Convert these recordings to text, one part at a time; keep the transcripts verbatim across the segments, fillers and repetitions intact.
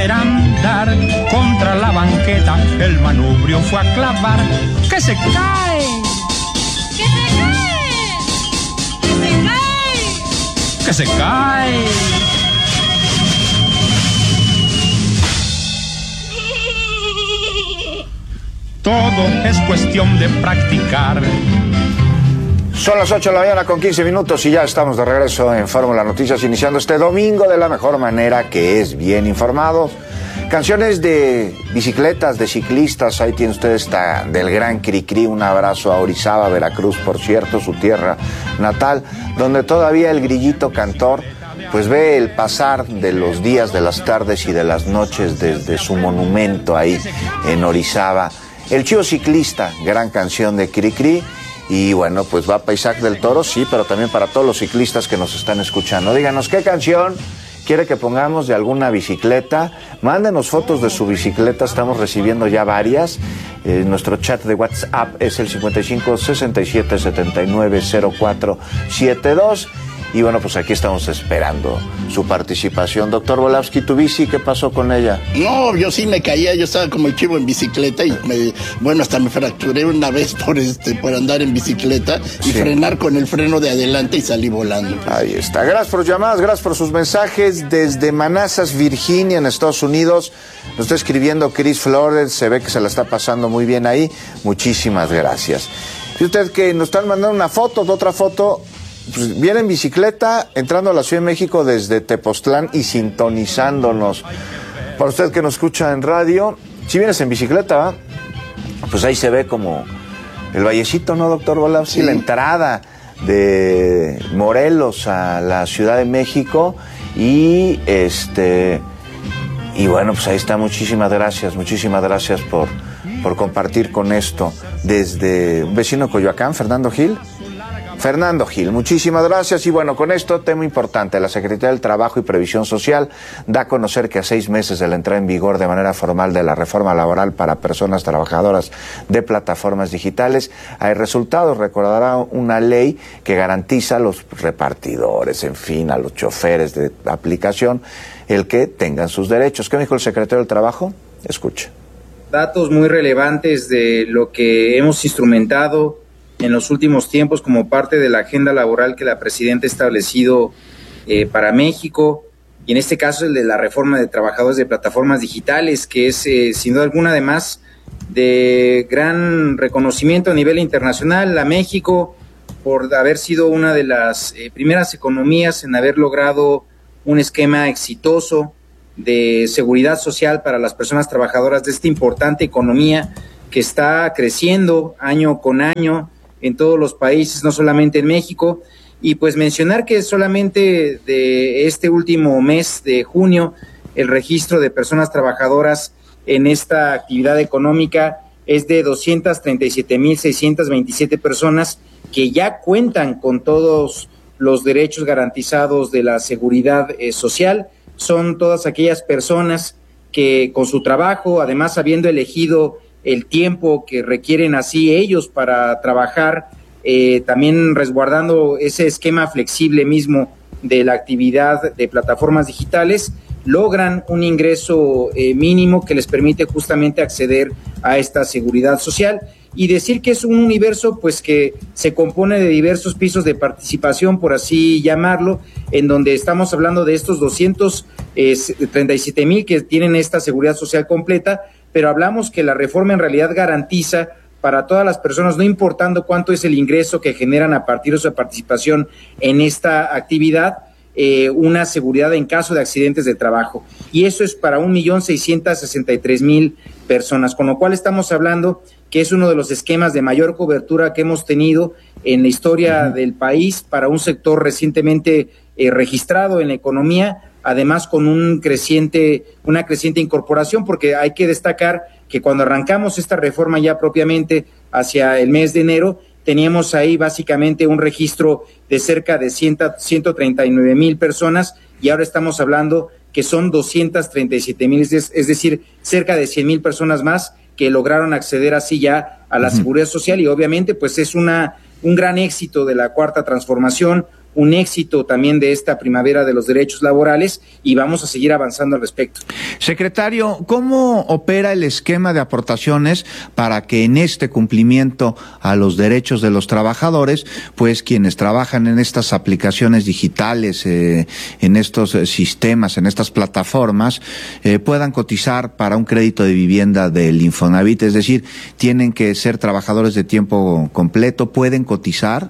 saber andar. Contra la banqueta el manubrio fue a clavar. ¡Que se cae! ¡Que se cae! ¡Que se cae! ¡Que se cae! Todo es cuestión de practicar. Son las ocho de la mañana con quince minutos y ya estamos de regreso en Fórmula Noticias, iniciando este domingo de la mejor manera, que es bien informados. Canciones de bicicletas, de ciclistas, ahí tiene usted esta del gran Cricri. Un abrazo a Orizaba, Veracruz, por cierto, su tierra natal, donde todavía el grillito cantor pues ve el pasar de los días, de las tardes y de las noches desde su monumento ahí en Orizaba. El Chivo Ciclista, gran canción de Cricri. Y bueno, pues va para Isaac del Toro, sí, pero también para todos los ciclistas que nos están escuchando. Díganos qué canción quiere que pongamos de alguna bicicleta. Mándenos fotos de su bicicleta, estamos recibiendo ya varias. Eh, nuestro chat de WhatsApp es el cincuenta y cinco, sesenta y siete, setenta y nueve, cero cuatro setenta y dos. Y bueno, pues aquí estamos esperando su participación. Doctor Volavsky, ¿tu bici qué pasó con ella? No, yo sí me caía, yo estaba como el chivo en bicicleta y me, bueno, hasta me fracturé una vez por este, por andar en bicicleta y sí. frenar con el freno de adelante y salí volando. Ahí está. Gracias por sus llamadas, gracias por sus mensajes. Desde Manassas, Virginia, en Estados Unidos, nos está escribiendo Chris Flores, se ve que se la está pasando muy bien ahí. Muchísimas gracias. Y usted que nos están mandando una foto, otra foto. Pues viene en bicicleta, entrando a la Ciudad de México desde Tepoztlán y sintonizándonos. Para usted que nos escucha en radio, si vienes en bicicleta, ¿va? Pues ahí se ve como el vallecito, ¿no, doctor Volavsky? Sí. La entrada de Morelos a la Ciudad de México y este y bueno, pues ahí está. Muchísimas gracias, muchísimas gracias por, por compartir con esto desde un vecino de Coyoacán, Fernando Gil. Fernando Gil, muchísimas gracias. Y bueno, con esto, tema importante, la Secretaría del Trabajo y Previsión Social da a conocer que a seis meses de la entrada en vigor de manera formal de la reforma laboral para personas trabajadoras de plataformas digitales, hay resultados. Recordará una ley que garantiza a los repartidores, en fin, a los choferes de aplicación, el que tengan sus derechos. ¿Qué dijo el secretario del Trabajo? Escuche. Datos muy relevantes de lo que hemos instrumentado en los últimos tiempos como parte de la agenda laboral que la presidenta ha establecido eh, para México, y en este caso el de la reforma de trabajadores de plataformas digitales, que es eh, sin duda alguna además de gran reconocimiento a nivel internacional a México por haber sido una de las eh, primeras economías en haber logrado un esquema exitoso de seguridad social para las personas trabajadoras de esta importante economía que está creciendo año con año en todos los países, no solamente en México. Y pues mencionar que solamente de este último mes de junio, el registro de personas trabajadoras en esta actividad económica es de doscientas treinta y siete mil seiscientas veintisiete personas que ya cuentan con todos los derechos garantizados de la seguridad eh, social. Son todas aquellas personas que con su trabajo, además habiendo elegido el tiempo que requieren así ellos para trabajar, eh, también resguardando ese esquema flexible mismo de la actividad de plataformas digitales, logran un ingreso eh, mínimo que les permite justamente acceder a esta seguridad social. Y decir que es un universo pues que se compone de diversos pisos de participación, por así llamarlo, en donde estamos hablando de estos doscientos treinta y siete mil que tienen esta seguridad social completa, pero hablamos que la reforma en realidad garantiza para todas las personas, no importando cuánto es el ingreso que generan a partir de su participación en esta actividad, eh, una seguridad en caso de accidentes de trabajo. Y eso es para un millón seiscientos sesenta y tres mil personas, con lo cual estamos hablando que es uno de los esquemas de mayor cobertura que hemos tenido en la historia uh-huh. del país para un sector recientemente eh, registrado en la economía, además con un creciente, una creciente incorporación, porque hay que destacar que cuando arrancamos esta reforma ya propiamente hacia el mes de enero, teníamos ahí básicamente un registro de cerca de ciento treinta y nueve mil personas y ahora estamos hablando que son doscientas treinta y siete mil, es, es decir, cerca de cien mil personas más que lograron acceder así ya a la uh-huh. seguridad social y obviamente pues es una un gran éxito de la Cuarta Transformación, un éxito también de esta primavera de los derechos laborales y vamos a seguir avanzando al respecto. Secretario, ¿cómo opera el esquema de aportaciones para que en este cumplimiento a los derechos de los trabajadores, pues quienes trabajan en estas aplicaciones digitales, eh, en estos eh, sistemas, en estas plataformas, eh, puedan cotizar para un crédito de vivienda del Infonavit? Es decir, ¿tienen que ser trabajadores de tiempo completo? ¿Pueden cotizar?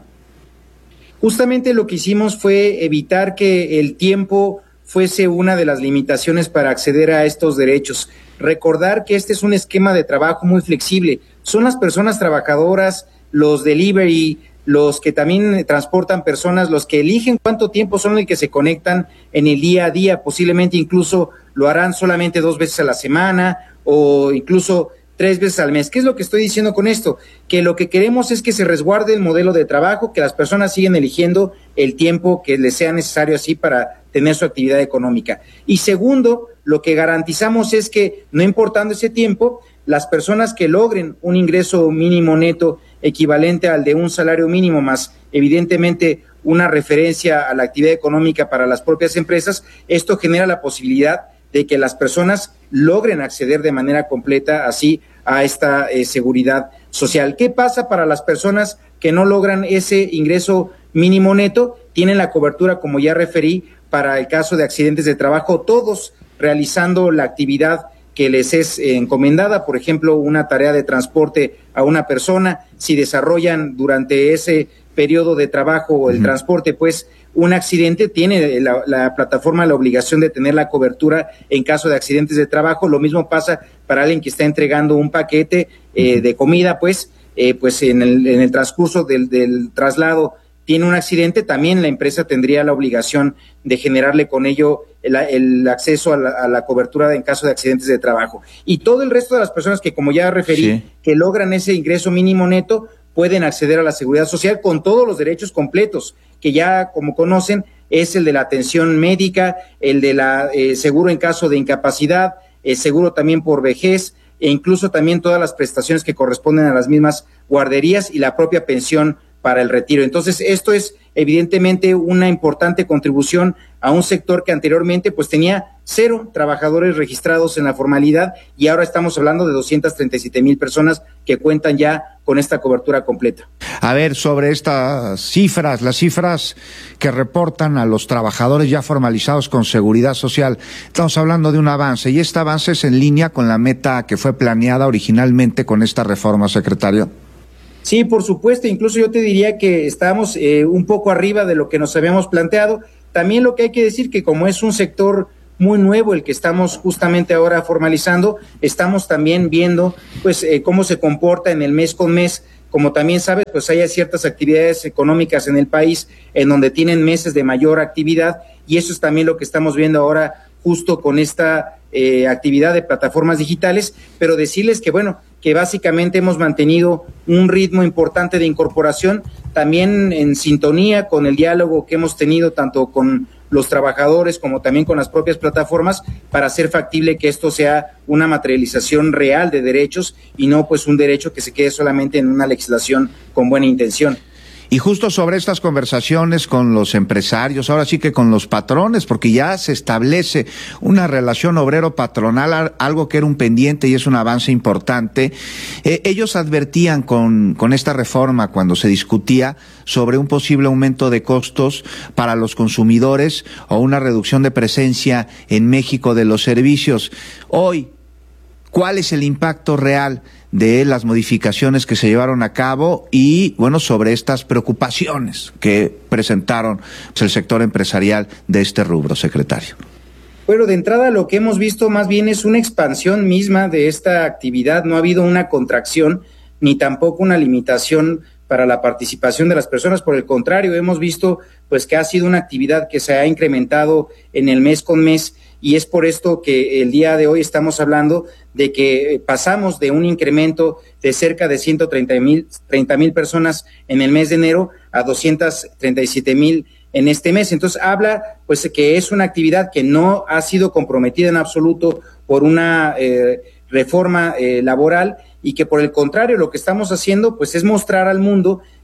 Justamente lo que hicimos fue evitar que el tiempo fuese una de las limitaciones para acceder a estos derechos. Recordar que este es un esquema de trabajo muy flexible. Son las personas trabajadoras, los delivery, los que también transportan personas, los que eligen cuánto tiempo son el que se conectan en el día a día. Posiblemente incluso lo harán solamente dos veces a la semana o incluso tres veces al mes. ¿Qué es lo que estoy diciendo con esto? Que lo que queremos es que se resguarde el modelo de trabajo, que las personas sigan eligiendo el tiempo que les sea necesario así para tener su actividad económica. Y segundo, lo que garantizamos es que, no importando ese tiempo, las personas que logren un ingreso mínimo neto equivalente al de un salario mínimo más, evidentemente, una referencia a la actividad económica para las propias empresas, esto genera la posibilidad de que las personas logren acceder de manera completa así a esta eh, seguridad social. ¿Qué pasa para las personas que no logran ese ingreso mínimo neto? Tienen la cobertura, como ya referí, para el caso de accidentes de trabajo, todos realizando la actividad que les es eh, encomendada, por ejemplo, una tarea de transporte a una persona, si desarrollan durante ese periodo de trabajo o el uh-huh. transporte, pues, un accidente, tiene la, la plataforma la obligación de tener la cobertura en caso de accidentes de trabajo. Lo mismo pasa para alguien que está entregando un paquete eh, de comida, pues, eh, pues en el, en el transcurso del, del traslado tiene un accidente, también la empresa tendría la obligación de generarle con ello el, el acceso a la, a la cobertura de, en caso de accidentes de trabajo. Y todo el resto de las personas que, como ya referí, sí. que logran ese ingreso mínimo neto, pueden acceder a la seguridad social con todos los derechos completos, que ya, como conocen, es el de la atención médica, el de la eh, seguro en caso de incapacidad, el seguro también por vejez, e incluso también todas las prestaciones que corresponden a las mismas guarderías y la propia pensión para el retiro. Entonces, esto es evidentemente una importante contribución a un sector que anteriormente pues tenía cero trabajadores registrados en la formalidad y ahora estamos hablando de doscientas treinta y siete mil personas que cuentan ya con esta cobertura completa. A ver, sobre estas cifras, las cifras que reportan a los trabajadores ya formalizados con seguridad social, estamos hablando de un avance y este avance es en línea con la meta que fue planeada originalmente con esta reforma, secretario. Sí, por supuesto, incluso yo te diría que estamos eh, un poco arriba de lo que nos habíamos planteado. También lo que hay que decir que como es un sector muy nuevo el que estamos justamente ahora formalizando, estamos también viendo pues eh, cómo se comporta en el mes con mes. Como también sabes, pues hay ciertas actividades económicas en el país en donde tienen meses de mayor actividad y eso es también lo que estamos viendo ahora justo con esta eh, actividad de plataformas digitales, pero decirles que bueno, que básicamente hemos mantenido un ritmo importante de incorporación, también en sintonía con el diálogo que hemos tenido tanto con los trabajadores como también con las propias plataformas para hacer factible que esto sea una materialización real de derechos y no pues un derecho que se quede solamente en una legislación con buena intención. Y justo sobre estas conversaciones con los empresarios, ahora sí que con los patrones, porque ya se establece una relación obrero-patronal, algo que era un pendiente y es un avance importante. Eh, ellos advertían con, con esta reforma cuando se discutía sobre un posible aumento de costos para los consumidores o una reducción de presencia en México de los servicios. Hoy, ¿cuál es el impacto real de las modificaciones que se llevaron a cabo y, bueno, sobre estas preocupaciones que presentaron pues, el sector empresarial de este rubro, secretario? Bueno, de entrada lo que hemos visto más bien es una expansión misma de esta actividad, no ha habido una contracción ni tampoco una limitación para la participación de las personas, por el contrario, hemos visto pues que ha sido una actividad que se ha incrementado en el mes con mes y es por esto que el día de hoy estamos hablando de que pasamos de un incremento de cerca de ciento treinta mil personas en el mes de enero a doscientas treinta y siete mil en este mes. Entonces habla pues que es una actividad que no ha sido comprometida en absoluto por una eh, reforma eh, laboral y que por el contrario lo que estamos haciendo pues es mostrar al mundo que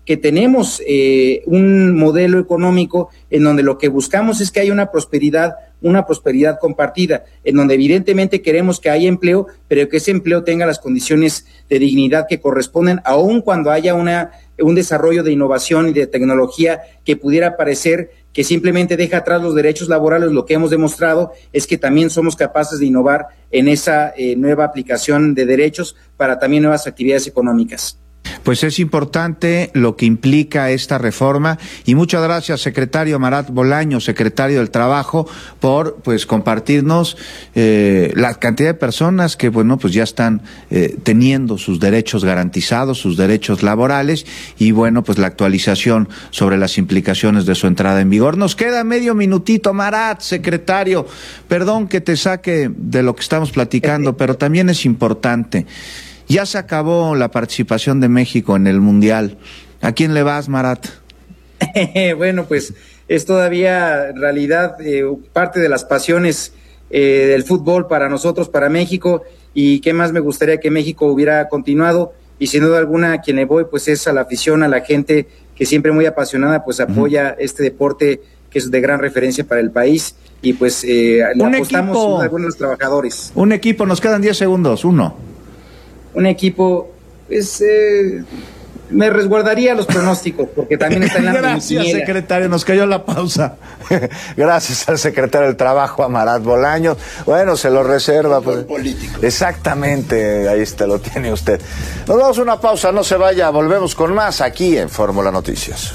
que tenemos eh, un modelo económico en donde lo que buscamos es que haya una prosperidad, una prosperidad compartida, en donde evidentemente queremos que haya empleo, pero que ese empleo tenga las condiciones de dignidad que corresponden, aun cuando haya una, un desarrollo de innovación y de tecnología que pudiera parecer que simplemente deja atrás los derechos laborales. Lo que hemos demostrado es que también somos capaces de innovar en esa eh, nueva aplicación de derechos para también nuevas actividades económicas. Pues es importante lo que implica esta reforma, y muchas gracias, secretario Marat Bolaño, secretario del Trabajo, por pues compartirnos eh, la cantidad de personas que bueno pues ya están eh, teniendo sus derechos garantizados, sus derechos laborales, y bueno pues la actualización sobre las implicaciones de su entrada en vigor. Nos queda medio minutito, Marat, secretario, perdón que te saque de lo que estamos platicando, pero también es importante. Ya se acabó la participación de México en el Mundial. ¿A quién le vas, Marat? Bueno, pues es todavía en realidad eh, parte de las pasiones eh, del fútbol para nosotros, para México, y qué más me gustaría que México hubiera continuado, y sin duda alguna a quien le voy pues es a la afición, a la gente que siempre muy apasionada pues apoya uh-huh. este deporte que es de gran referencia para el país, y pues eh, le un apostamos equipo, a algunos trabajadores. Un equipo, nos quedan diez segundos, uno. Un equipo, pues, eh, me resguardaría los pronósticos, porque también está en la Gracias, secretario, nos cayó la pausa. Gracias al secretario del Trabajo, a Marat Bolaño. Bueno, se lo reserva. Pues. Político. Exactamente, ahí está, lo tiene usted. Nos damos una pausa, no se vaya, volvemos con más aquí en Fórmula Noticias.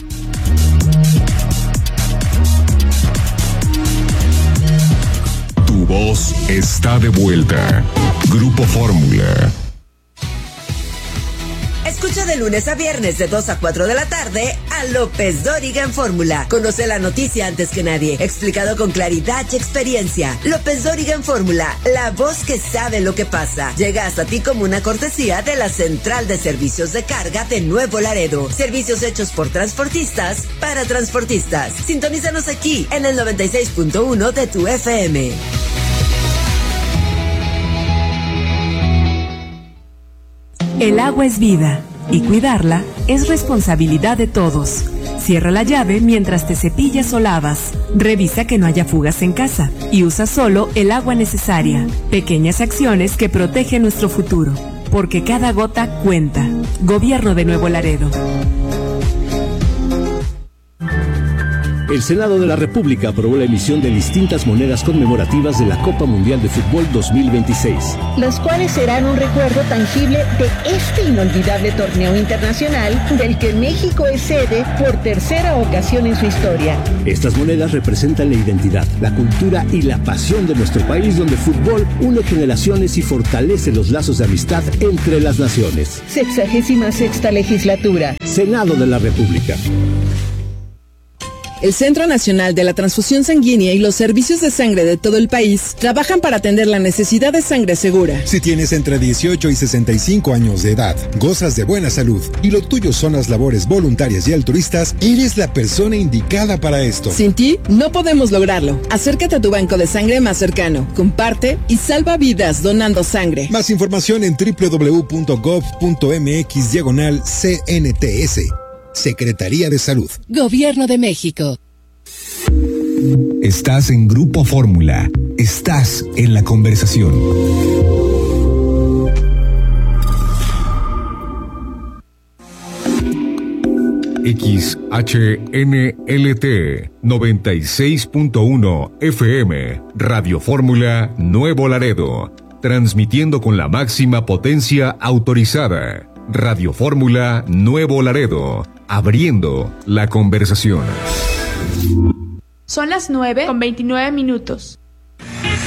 Tu voz está de vuelta. Grupo Fórmula. Escucha de lunes a viernes de dos a cuatro de la tarde a López Dóriga en Fórmula. Conoce la noticia antes que nadie, explicado con claridad y experiencia. López Dóriga en Fórmula, la voz que sabe lo que pasa. Llega hasta ti como una cortesía de la Central de Servicios de Carga de Nuevo Laredo. Servicios hechos por transportistas para transportistas. Sintonízanos aquí en el noventa y seis punto uno de tu F M. El agua es vida y cuidarla es responsabilidad de todos. Cierra la llave mientras te cepillas o lavas. Revisa que no haya fugas en casa y usa solo el agua necesaria. Pequeñas acciones que protegen nuestro futuro, porque cada gota cuenta. Gobierno de Nuevo Laredo. El Senado de la República aprobó la emisión de distintas monedas conmemorativas de la Copa Mundial de Fútbol dos mil veintiséis. Las cuales serán un recuerdo tangible de este inolvidable torneo internacional del que México es sede por tercera ocasión en su historia. Estas monedas representan la identidad, la cultura y la pasión de nuestro país, donde el fútbol une generaciones y fortalece los lazos de amistad entre las naciones. Sexagésima sexta legislatura. Senado de la República. El Centro Nacional de la Transfusión Sanguínea y los servicios de sangre de todo el país trabajan para atender la necesidad de sangre segura. Si tienes entre dieciocho y sesenta y cinco años de edad, gozas de buena salud y lo tuyo son las labores voluntarias y altruistas, eres la persona indicada para esto. Sin ti, no podemos lograrlo. Acércate a tu banco de sangre más cercano, comparte y salva vidas donando sangre. Más información en doble u doble u doble u punto gov punto mx diagonal C N T S. Secretaría de Salud. Gobierno de México. Estás en Grupo Fórmula. Estás en la conversación. X H N L T noventa y seis punto uno F M. Radio Fórmula Nuevo Laredo. Transmitiendo con la máxima potencia autorizada. Radio Fórmula Nuevo Laredo, abriendo la conversación. Son las nueve con veintinueve minutos.